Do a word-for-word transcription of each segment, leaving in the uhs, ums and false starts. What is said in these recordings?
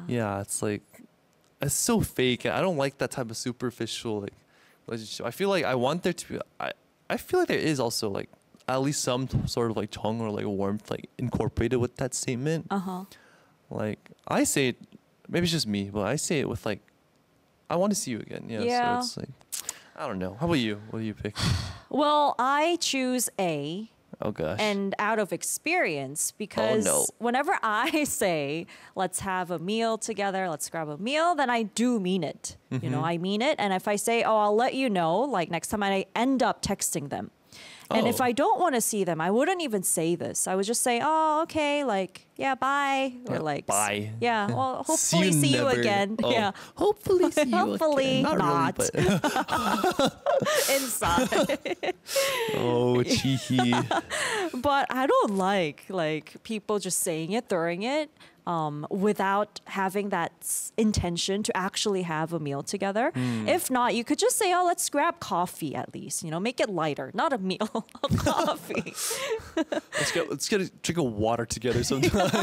Yeah, it's like it's so fake. I don't like that type of superficial like relationship. I feel like I want there to be. I I feel like there is also like at least some sort of like tongue or like warmth like incorporated with that statement. Uh huh. Like I say it, maybe it's just me, but I say it with like, I want to see you again. Yeah. Yeah. So it's like, I don't know. How about you? What do you pick? Well, I choose A. Oh gosh. And out of experience, because Oh, no. whenever I say, let's have a meal together, let's grab a meal, then I do mean it. You know, Mm-hmm. I mean it. And if I say, oh, I'll let you know, like next time, I end up texting them. And if Oh. I don't want to see them, I wouldn't even say this. I would just say, oh, okay, like, yeah, bye. Or Yeah, like, bye. yeah, well, See hopefully you see you, never. again. Oh, Yeah. Hopefully see you Hopefully again. not. Really, but Inside. oh, cheeky. But I don't like like people just saying it, throwing it, um, without having that s- intention to actually have a meal together. Hmm. If not, you could just say, "Oh, let's grab coffee at least." You know, make it lighter, not a meal, a coffee. Let's get let's get a drink of water together sometime.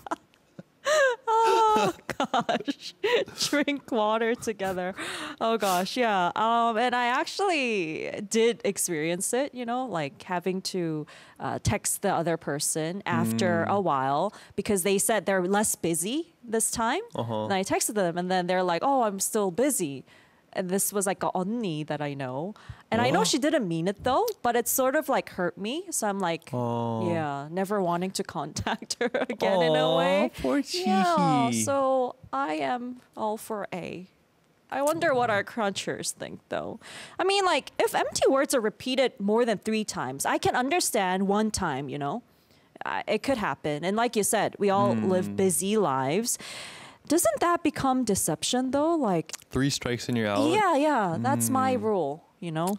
Oh gosh, drink water together. Oh gosh, yeah. Um, and I actually did experience it. You know, like having to uh, text the other person after a while because they said they're less busy this time. Uh-huh. And I texted them, and then they're like, "Oh, I'm still busy." And this was like a 언니 that I know. And I know Oh. she didn't mean it though, but it sort of like hurt me. So I'm like, Oh. yeah, never wanting to contact her again in a Aw, way. poor Yeah, cheeky. so I am all for A. I wonder what our crunchers think though. I mean, like, if empty words are repeated more than three times, I can understand one time, you know? Uh, it could happen. And like you said, we all Hmm. live busy lives. Doesn't that become deception though? Like, Three strikes and you're out. yeah, yeah, that's my Hmm. rule, you know?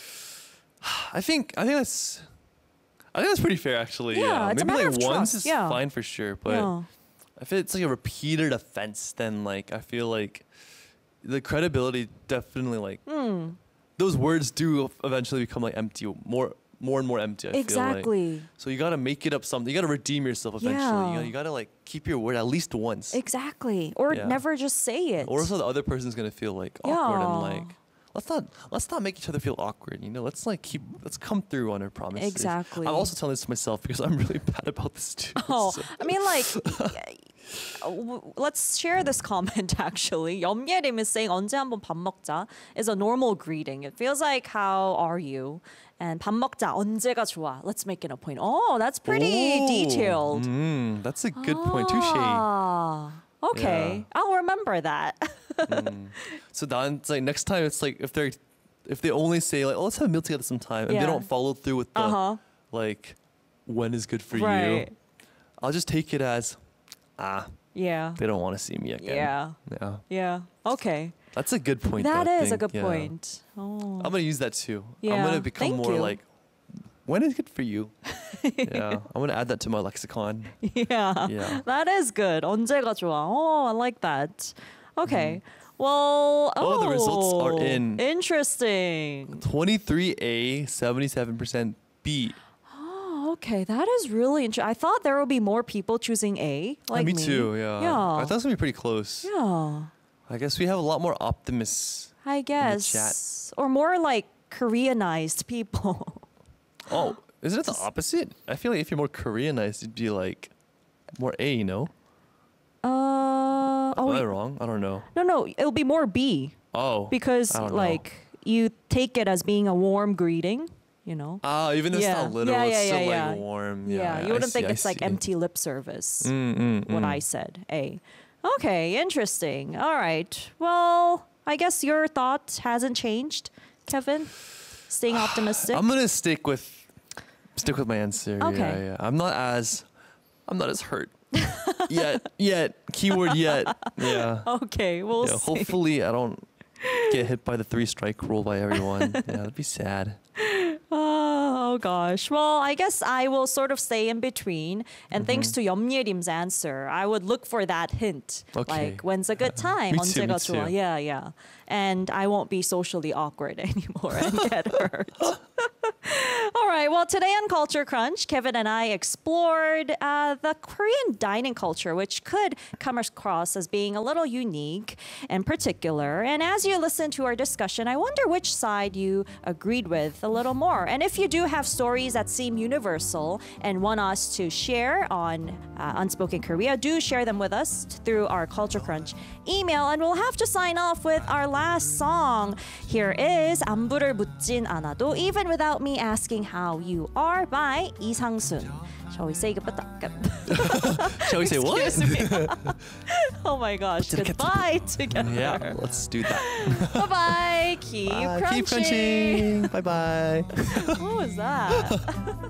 I think I think that's I think that's pretty fair actually. Yeah, Yeah, it's a maybe matter like of once trust, is yeah. fine for sure, but Yeah. if it's like a repeated offense, then like I feel like the credibility definitely like Hmm. those words do eventually become like empty, more more and more empty. I feel like. Exactly. So you gotta make it up something. You gotta redeem yourself eventually. Yeah. You, gotta, you gotta like keep your word at least once. Exactly. Or Yeah. never just say it. Or else the other person's gonna feel like awkward and Yeah. like let's not let's not make each other feel awkward. You know, let's like keep let's come through on our promises. Exactly. I'm also telling this to myself because I'm really bad about this too. Oh, so- I mean, like, uh, w- let's share this comment actually. 염예림 is saying 언제 한번 밥 먹자 is a normal greeting. It feels like how are you? And 밥 먹자 언제가 좋아? Let's make it a point. Oh, that's pretty Oh, detailed. Mm, that's a good point. Touche. Ah, okay, Yeah. I'll remember that. Mm. So then it's like next time it's like if they're if they only say like oh let's have a meal together sometime and Yeah. they don't follow through with the Uh huh. like when is good for Right. you, I'll just take it as ah Yeah. they don't want to see me again. Yeah. Yeah. Yeah. Okay. That's a good point. That though, I is a think. good Yeah. point. Oh. I'm gonna use that too. I'm Yeah, gonna become thank more you. like when is good for you. Yeah. I'm gonna add that to my lexicon. Yeah. Yeah. That is good. 언제가 좋아? Oh, I like that. Okay. Well, oh, Oh, the results are in. Interesting. twenty-three A, seventy-seven percent B. Oh, okay. That is really interesting. I thought there would be more people choosing A, Uh, like me, me. too. Yeah. Yeah. I thought it was gonna be pretty close. Yeah. I guess we have a lot more optimists. I guess. chat. Or more like Koreanized people. Oh, isn't it the opposite? I feel like if you're more Koreanized, it'd be like more A, you know? Uh, oh, Am I wait. wrong? I don't know. No, no. It'll be more B Oh. because, I don't know. like, you take it as being a warm greeting, you know? Ah, even if Yeah. it's not literal, Yeah, it's yeah, still yeah, like yeah. warm. Yeah, Yeah, you I wouldn't see, think I it's like see. empty lip service. Mm, mm, What mm. I said. A. Okay, interesting. All right. Well, I guess your thought hasn't changed, Kevin. Staying optimistic. I'm gonna stick with stick with my answer. Okay. Yeah, yeah. I'm not as I'm not as hurt yet. Yet. Keyword yet. Yeah. okay, we'll Yeah. see. Hopefully, I don't get hit by the three strike rule by everyone. Yeah, that'd be sad. Oh, Oh gosh. Well, I guess I will sort of stay in between. And Mm-hmm. thanks to Yerim's answer, I would look for that hint. Okay. Like, when's a good time? Me too, me 언제가 좋아? too. Yeah, yeah. And I won't be socially awkward anymore and get hurt. All right. Well, today on Culture Crunch, Kevin and I explored uh, the Korean dining culture, which could come across as being a little unique and particular. And as you listen to our discussion, I wonder which side you agreed with a little more. And if you do have stories that seem universal and want us to share on uh, Unspoken Korea, do share them with us through our Culture Crunch email. And we'll have to sign off with our last song. Here is 안부를 묻진 않아도 Even Without Me Asking How You Are by Lee Sang-soon. Shall we say goodbye? Shall we say what? Excuse me. Oh my gosh. Goodbye together. Yeah, let's do that. Bye-bye. Keep Bye. crunching. Keep crunching. Bye bye. What was that?